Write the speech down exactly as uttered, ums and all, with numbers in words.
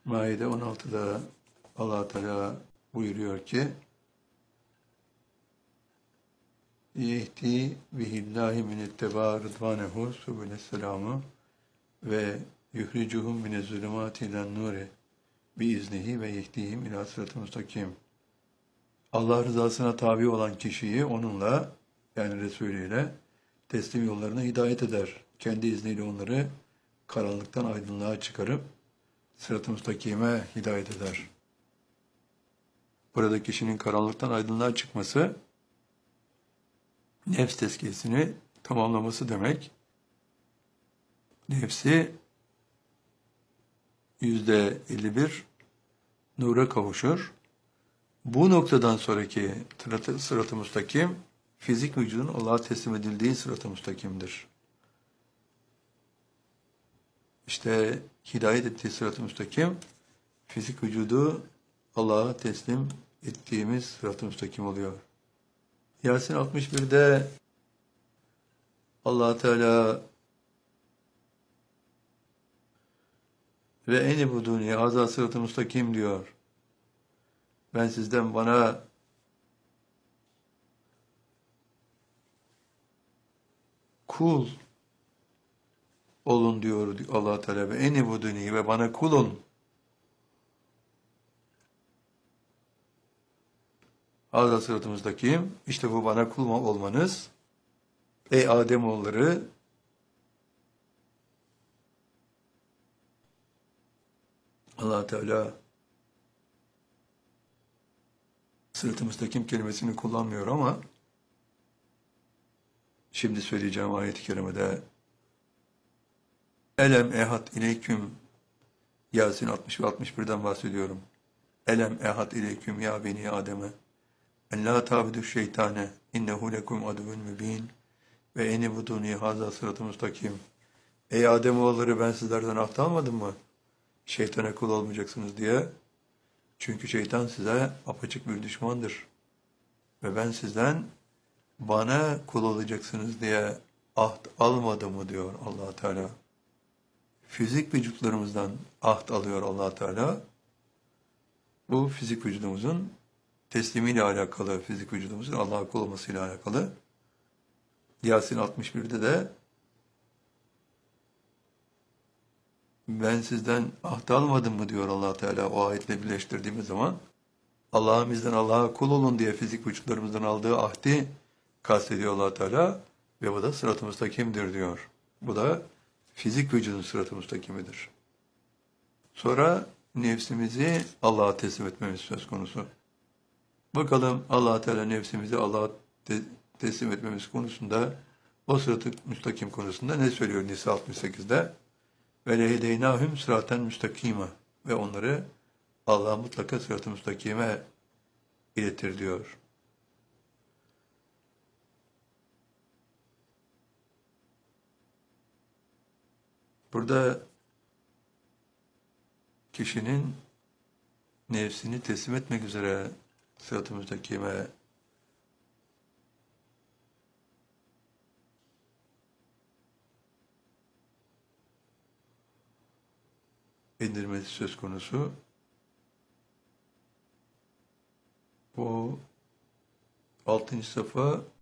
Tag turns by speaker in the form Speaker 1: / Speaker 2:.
Speaker 1: Maide on altıda Allah Teala buyuruyor ki yehdi bihillahi min itteba rıdvanehu subhaneselamı ve yuhricuhum mine zulümati ilen nuri biiznihi ve yehdihim ila sıratı müstakim. Allah rızasına tabi olan kişiyi onunla, yani Resulü ile teslim yollarına hidayet eder. Kendi izniyle onları karanlıktan aydınlığa çıkarıp sırat-ı müstakime hidayet eder. Burada kişinin karanlıktan aydınlığa çıkması, nefs tezkiyesini tamamlaması demek. Nefsi yüzde elli bir nura kavuşur. Bu noktadan sonraki sırat-ı müstakim, fizik vücudun Allah'a teslim edildiği sırat-ı müstakimdir. İşte hidayet ettiği sırat-ı müstakim, fizik vücudu Allah'a teslim ettiğimiz sırat-ı müstakim oluyor. Yasin altmış birde Allah Teala ve eni buduni haza sırat-ı müstakim diyor. Ben sizden bana kul olun diyor Allah Teala ve eni buduni ve bana kul olun. Haza sırat-ı müstakim, işte bu bana kul olmanız. Ey Ademoğulları, Allah Teala sırat-ı müstakim kelimesini kullanmıyor ama şimdi söyleyeceğim ayet-i kerimede Elem ehad ileyküm, Yasin altmış ve altmış birden bahsediyorum. Elem ehad ileyküm ya beni Adem'e en la tabidu şeytane innehu lekum aduvun mübin ve eni buduni haza sırat-ı müstakim. Ey Ademoğulları, ben sizlerden ahd almadım mı? Şeytana kul olmayacaksınız diye. Çünkü şeytan size apaçık bir düşmandır. Ve ben sizden bana kul olacaksınız diye ahd almadım mı diyor Allah Teala. Fizik vücutlarımızdan ahd alıyor Allah Teala. Bu fizik vücudumuzun teslimiyle alakalı, fizik vücudumuzun Allah'a kul olmasıyla alakalı. Yasin altmış birde de ben sizden ahd almadım mı diyor Allah Teala o ayetle birleştirdiğimiz zaman. Allah'ın bizden Allah'a kul olun diye fizik vücutlarımızdan aldığı ahdi kastediyor Allah Teala ve bu da sırat-ı müstakimdir diyor. Bu da fizik vücudun sırat-ı müstakimidir. Sonra nefsimizi Allah'a teslim etmemiz söz konusu. Bakalım Allah Teala nefsimizi Allah'a te teslim etmemiz konusunda, o sırat-ı müstakim konusunda ne söylüyor Nisa altmış sekizde? Ve lehedeynâhüm sıraten müstakîme ve onları Allah'a mutlaka sırat-ı müstakime iletir diyor. Burada kişinin nefsini teslim etmek üzere sırat-ı müstakime indirmesi söz konusu. Bu altıncı safa